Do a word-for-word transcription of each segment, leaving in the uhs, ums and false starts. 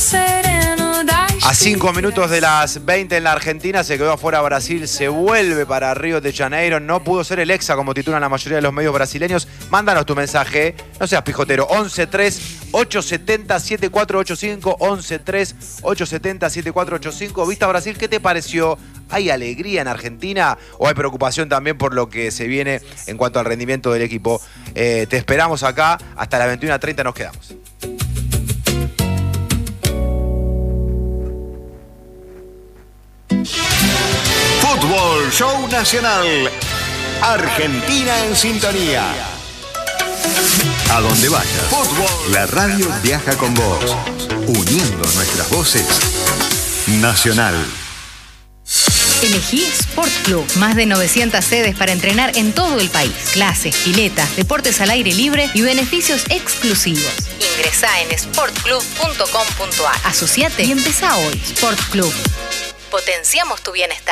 A cinco minutos de las veinte en la Argentina, se quedó afuera Brasil, se vuelve para Río de Janeiro. No pudo ser el Hexa, como titulan la mayoría de los medios brasileños. Mándanos tu mensaje, no seas pijotero. once tres ocho siete cero siete cuatro ocho cinco, once tres ocho siete cero siete cuatro ocho cinco. ¿Viste a Brasil? ¿Qué te pareció? ¿Hay alegría en Argentina o hay preocupación también por lo que se viene en cuanto al rendimiento del equipo? Eh, te esperamos acá, hasta las veintiuna treinta nos quedamos. Fútbol Show Nacional. Argentina en sintonía. A donde vayas, fútbol. La radio viaja con vos, uniendo nuestras voces. Nacional. Elegí Sport Club. Más de novecientas sedes para entrenar en todo el país. Clases, piletas, deportes al aire libre y beneficios exclusivos. Ingresá en sport club punto com punto a r. Asociate y empezá hoy. Sport Club. Potenciamos tu bienestar.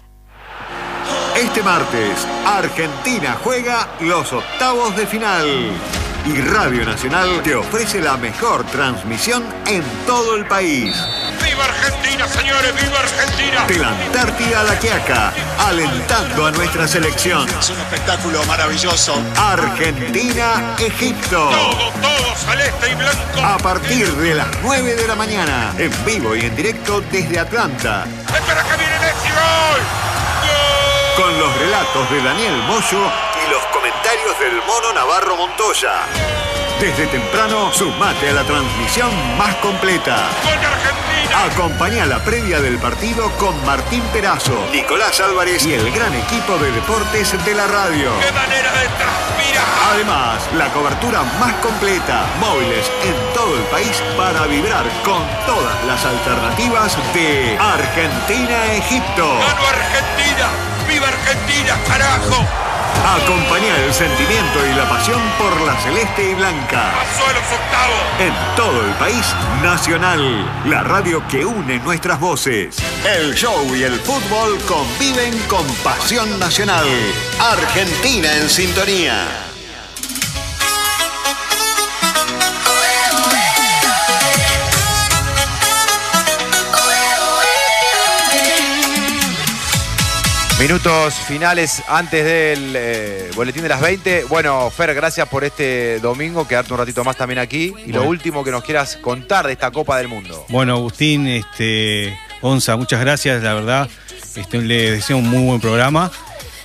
Este martes, Argentina juega los octavos de final. Y Radio Nacional te ofrece la mejor transmisión en todo el país. ¡Viva Argentina, señores! ¡Viva Argentina! De la Antártida a la Quiaca, alentando a nuestra selección. Es un espectáculo maravilloso. Argentina-Egipto. Todo, todo celeste y blanco. A partir de las nueve de la mañana, en vivo y en directo desde Atlanta. ¡Espera que viene Messi! ¡Gol! Con los relatos de Daniel Moyo y los comentarios del Mono Navarro Montoya. Desde temprano, sumate a la transmisión más completa. ¡Gol de Argentina! Acompañá la previa del partido con Martín Perazo, Nicolás Álvarez y el gran equipo de deportes de la radio. ¡Qué manera de transpirar! Además, la cobertura más completa, móviles en todo el país para vibrar con todas las alternativas de Argentina-Egipto. ¡Gano Argentina! ¡Viva Argentina, carajo! Acompañá el sentimiento y la pasión por la celeste y blanca. ¡Pasó a los octavos! En todo el país, Nacional, la radio que une nuestras voces. El show y el fútbol conviven con pasión nacional. Argentina en sintonía. Minutos finales antes del eh, boletín de las veinte. Bueno, Fer, gracias por este domingo, quedarte un ratito más también aquí. Y bueno, lo último que nos quieras contar de esta Copa del Mundo. Bueno, Agustín, este, Onza, muchas gracias, la verdad. Este, le deseo un muy buen programa.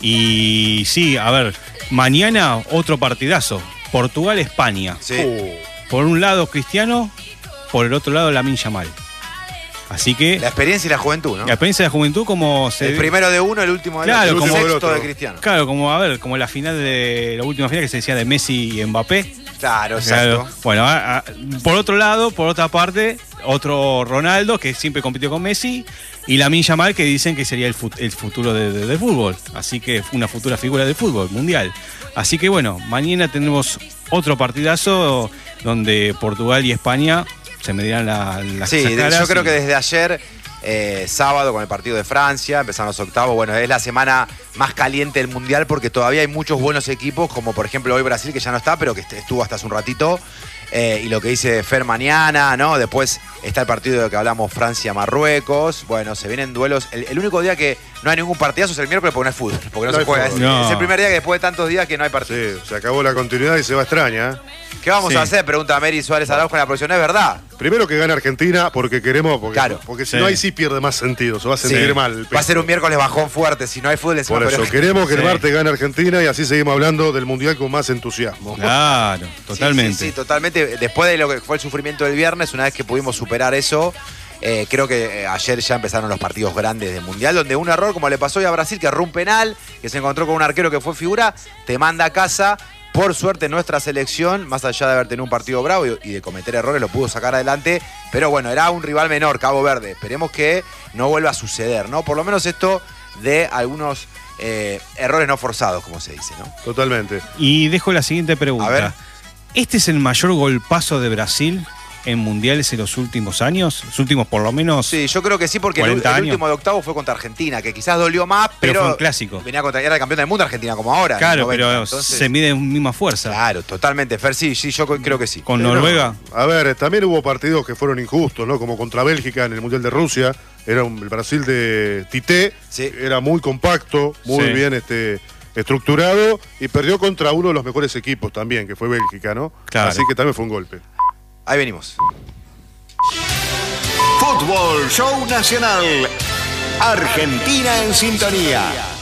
Y sí, a ver, mañana otro partidazo. Portugal-España. Sí. Uh. Por un lado Cristiano, por el otro lado Lamine Yamal. Así que... La experiencia y la juventud, ¿no? La experiencia de la juventud como... Se... El primero de uno, el último de claro, otro. Como el sexto de Cristiano. Claro, como, a ver, como la final de... La última final que se decía de Messi y Mbappé. Claro, exacto. Claro. Bueno, a, a, por otro lado, por otra parte, otro Ronaldo que siempre compitió con Messi y Lamine Yamal que dicen que sería el, fut, el futuro de, de, del fútbol. Así que una futura figura del fútbol mundial. Así que bueno, mañana tenemos otro partidazo donde Portugal y España se medirán la, las sí, caras. Yo creo y... que desde ayer... Eh, sábado con el partido de Francia, empezaron los octavos. Bueno, es la semana más caliente del Mundial porque todavía hay muchos buenos equipos, como por ejemplo hoy Brasil, que ya no está, pero que estuvo hasta hace un ratito. Eh, y lo que dice Fer mañana, ¿no? Después está el partido de que hablamos, Francia-Marruecos. Bueno, se vienen duelos. El, el único día que no hay ningún partidazo es el miércoles porque no es fútbol, porque no, no se juega. Es, no. es el primer día que después de tantos días que no hay partido. Sí, se acabó la continuidad y se va extraña. ¿Qué vamos sí. a hacer? Pregunta Mary Suárez Araujo en la producción. ¿Es verdad? Primero que gane Argentina porque queremos, porque, claro. porque si sí. no hay sí pierde más sentido, se va a sentir sí. mal. Va a ser un miércoles bajón fuerte, si no hay fútbol encima. Por eso, pero... queremos que sí. el martes gane Argentina y así seguimos hablando del Mundial con más entusiasmo. Claro, totalmente. Sí, sí, sí, totalmente. Después de lo que fue el sufrimiento del viernes, una vez que pudimos superar eso, eh, creo que eh, ayer ya empezaron los partidos grandes del Mundial, donde un error, como le pasó hoy a Brasil, que erró un penal, que se encontró con un arquero que fue figura, te manda a casa. Por suerte nuestra selección, más allá de haber tenido un partido bravo y, y de cometer errores, lo pudo sacar adelante. Pero bueno, era un rival menor, Cabo Verde. Esperemos que no vuelva a suceder, ¿no? Por lo menos esto de algunos eh, errores no forzados, como se dice, ¿no? Totalmente. Y dejo la siguiente pregunta. A ver. ¿Este es el mayor golpazo de Brasil en mundiales en los últimos años? Los últimos por lo menos. Sí, yo creo que sí, porque el, el último de octavo fue contra Argentina, que quizás dolió más, pero, pero fue un clásico. Venía contra, era el campeón del mundo Argentina como ahora. Claro, noventa, pero entonces, se mide en misma fuerza. Claro, totalmente. Fer, sí, sí, yo creo que sí. Con Pero, Noruega. A ver, también hubo partidos que fueron injustos, ¿no? Como contra Bélgica en el Mundial de Rusia. Era un, el Brasil de Tite. Sí. Era muy compacto, muy Sí. bien este, estructurado. Y perdió contra uno de los mejores equipos también, que fue Bélgica, ¿no? Claro. Así que también fue un golpe. Ahí venimos. Fútbol Show Nacional. Argentina en sintonía.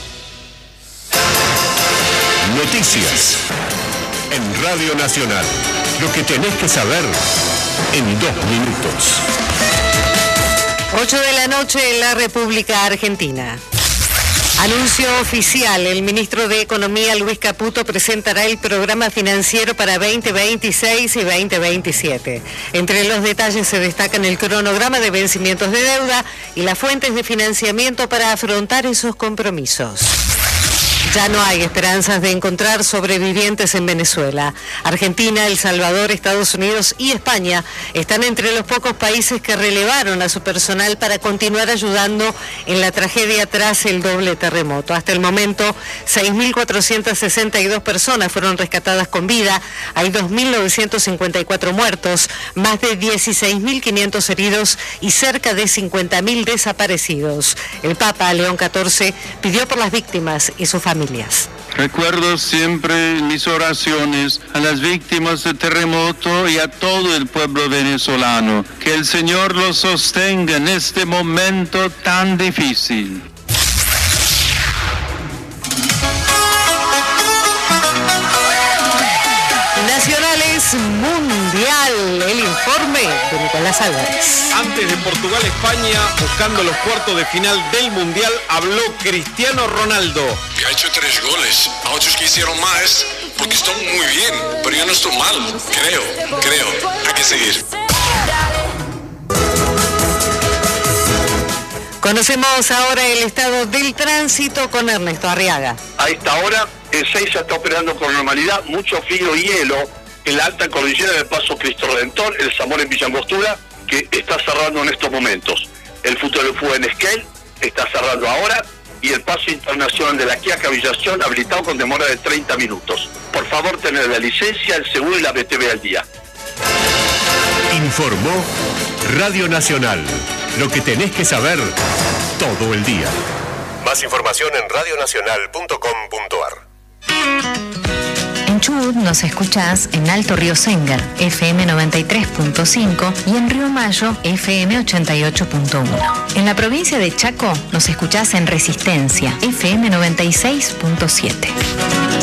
Noticias en Radio Nacional. Lo que tenés que saber en dos minutos. ocho de la noche en la República Argentina. Anuncio oficial, el ministro de Economía, Luis Caputo, presentará el programa financiero para veinte veintiséis y veinte veintisiete. Entre los detalles se destacan el cronograma de vencimientos de deuda y las fuentes de financiamiento para afrontar esos compromisos. Ya no hay esperanzas de encontrar sobrevivientes en Venezuela. Argentina, El Salvador, Estados Unidos y España están entre los pocos países que relevaron a su personal para continuar ayudando en la tragedia tras el doble terremoto. Hasta el momento, seis mil cuatrocientas sesenta y dos personas fueron rescatadas con vida, hay dos mil novecientos cincuenta y cuatro muertos, más de dieciséis mil quinientos heridos y cerca de cincuenta mil desaparecidos. El Papa León catorce pidió por las víctimas y sus familias. Recuerdo siempre en mis oraciones a las víctimas del terremoto y a todo el pueblo venezolano. Que el Señor los sostenga en este momento tan difícil. Nacionales Mundial, el informe de Nicolás Álvarez. Antes de Portugal-España, buscando los cuartos de final del Mundial, habló Cristiano Ronaldo. Ha hecho tres goles, a otros que hicieron más, porque están muy bien, pero yo no estoy mal, creo, creo, hay que seguir. Conocemos ahora el estado del tránsito con Ernesto Arriaga. A esta hora, el seis ya está operando con normalidad, mucho frío y hielo en la alta cordillera del Paso Cristo Redentor, el Zamora en Villa Angostura, que está cerrando en estos momentos. El Futuro Fue en Esquel está cerrando ahora y el paso internacional de la Quiaca Villación habilitado con demora de treinta minutos. Por favor, tener la licencia, el seguro y la B T V al día. Informó Radio Nacional. Lo que tenés que saber todo el día. Más información en radionacional punto com punto ar. En Chubut nos escuchás en Alto Río Sengar, F M noventa y tres punto cinco y en Río Mayo, F M ochenta y ocho punto uno. En la provincia de Chaco nos escuchás en Resistencia, F M noventa y seis punto siete.